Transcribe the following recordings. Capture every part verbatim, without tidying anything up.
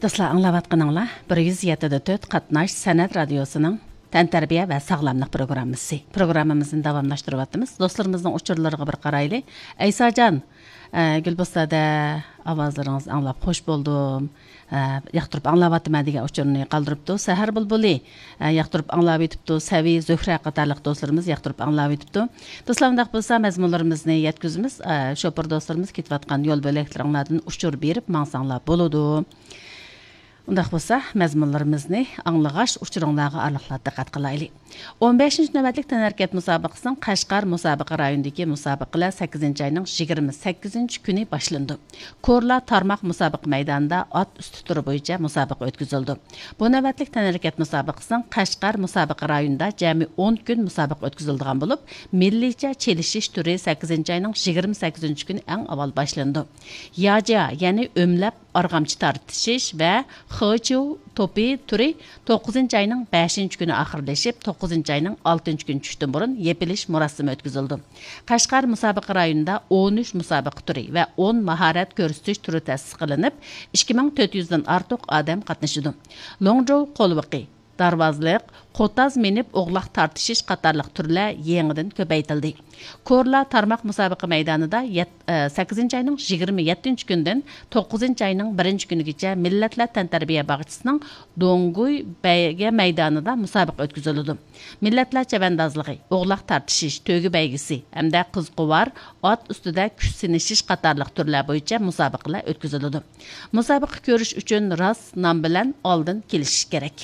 Dostlar, anlavatqanыңlar bir yuz yetti nöqta to'rt Qatnaş Sənət Radiosu'nun Təntarbiyə və Sağlamlıq proqramısı. Proqramımızın davamlaşdırıvatımız. Dostlarımızın uçurlarına bir qaraylı. Aysacan, e, Gülbostada avazlarınız anlap xoş buldum. E, yaqtırıp anlavatım degan uçurunu qaldırıptı. Səhər bulbuli e, yaqtırıp anlap etipti. Səvi, Zöhrə qatarlıq dostlarımız yaqtırıp anlap etipti. Dostlarımdaq bolsa məzmunlarımızı yetkizimiz. E, şopur dostlarımız ketvatqan yol böləklərindən uçur berib mansanglar boludu. Undaq bolsa, məzmunlarımızı anlığaş uçurunlarga arlıqla diqqət qılaylı. on beshinchi növbətlik tənərkət müsabaqasının Qashqar müsabaqa rayonundakı müsabaqalar sakkizinchi ayının yigirma sakkizinchi kuni başlandı. Korla tarmaq müsabaqa meydanında at üstü turu boyunca müsabaqa ötküzüldü. Bu növbətlik tənərkət müsabaqasının Qashqar müsabaqa rayonunda cəmi on gün müsabaqa ötküzüldüğən bulub, millice çelişiş türü sakkizinchi ayının yigirma sakkizinchi kuni ən aval başlandı. Yaca, yani ömləb arğamçı tartışış ve xıçu topi türü to'qqizinchi ayının beshinchi kuni axırlaşıp to'qqizinchi ayının oltinchi kuni tushdan burun yepilish murosimi o'tkazildi. Qashqar musobaqa rayonida o'n uch musobaqa turi va o'n mahorat ko'rsatish turi ta'sis qilinib, ikki ming to'rt yuzdan ortiq odam qatnashdi. Longzhou qo'lviqi, darvozliq, qotaz minib o'g'loq tartishish qatorliq turlar yangidan ko'paytirildi. Korla tarmaq musobaqa maydonida sakkizinchi ayning yigirma yettinchi kundan to'qqizinchi ayning birinchi kunigacha millatlar tantarbiya bog'chisining Donguy bayga maydonida musobaqa o'tkazildi. Millatlar chavandozligi, o'g'loq tartishish, to'gi baygisi hamda qiz quvar, ot ustida kuch sinishish qatorliq turlar bo'yicha musobaqalar o'tkazildi. Musobaqa ko'rish uchun rost nom bilan oldin kelishish kerak.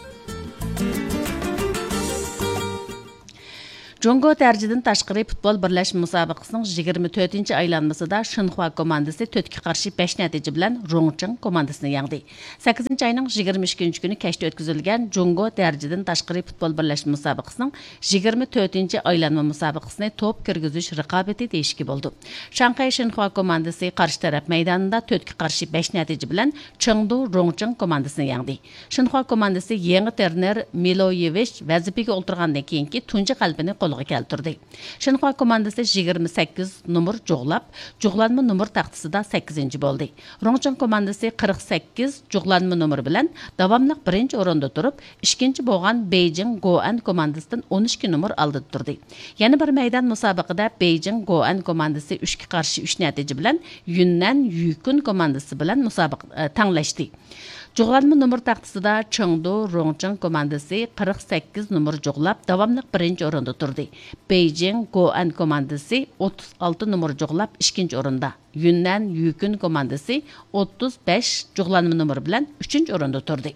Jungo dərəcədən tashqari futbol birləşmə müsabiqəsinin yigirma to'rtinchi aylanmasında Shinhua komandası to'rtga qarshi besh natija bilan Rongcheng komandasini yengdi. sakkizinchi ayning yigirma ikkinchi kuni kechda o'tkazilgan Jungo dərəcədən tashqari futbol birləşmə müsabiqəsinin yigirma to'rtinchi aylanma müsabiqəsini top kirgizish raqobati deyishki bo'ldi. Shanghai Shinhua komandasi qarshi taraf maydonida to'rtga qarshi besh natija bilan Chengdu Rongcheng komandasini yengdi. Shinhua komandasi yangi trener Miloyevich vazifaga o'tirgandan keyingi tunji qalbini qo'lga keltirdi. Shinhua komandasi yigirma sakkiz numur jug'lab, jug'lanma numur taxtasida sakkizinchi bo'ldi. Rongcheng komandasi qirq sakkiz jug'lanma numur bilan davomli birinchi o'rinda turib, ikkinchi bo'lgan Beijing Goan komandasidan o'n ikki numur oldida turdi. Yana bir maydon musobaqada Beijing Goan komandasi uchga qarshi uch natija bilan Yunnan Yukun komandasi bilan musobaqa tanglashdi. Jug'lanma numur taxtasida Chengdu Rongcheng komandasi qirq sakkiz numur jug'lab, davomli birinchi o'rinda turdi. Beijing Goan komandasi o'ttiz olti numur jug'lab, ikkinchi o'rinda. Yunnan Yukun komandasi o'ttiz besh jug'lanma numur bilan uchinchi o'rinda turdi.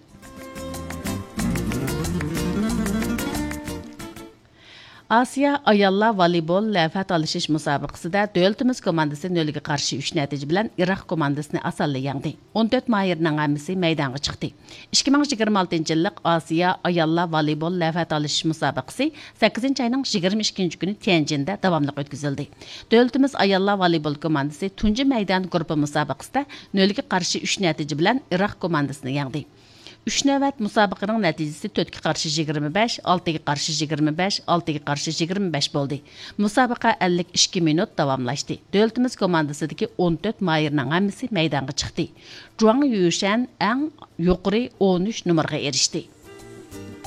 Asiya ayollar voleybol lafat alışış müsabaqasida davlatimiz komandasi nolga qarshi uch natija bilan Iroq komandasini asalli yengdi. o'n to'rt mayirning hammasi maydonga chiqdi. ikki ming yigirma oltinchi yillik Asiya ayollar voleybol lafat alışış müsabaqasi sakkizinchi ayning yigirma ikkinchi kuni Tianjinda davomli o'tkazildi. Davlatimiz ayollar voleybol komandasi tunji maydon guruhi müsabaqasida nolga qarshi uch natija bilan Iroq komandasini yengdi. uch navbat musobaqaning natijasi to'rtga qarshi yigirma besh, oltiga qarshi yigirma besh, oltiga qarshi yigirma besh bo'ldi. Musobaqa ellik ikki minut davomlashdi. Davlatimiz komandasidagi o'n to'rt mayirning hammasi maydonga chiqdi. Zhuang Yushan eng yuqori o'n uch numaraga erishdi.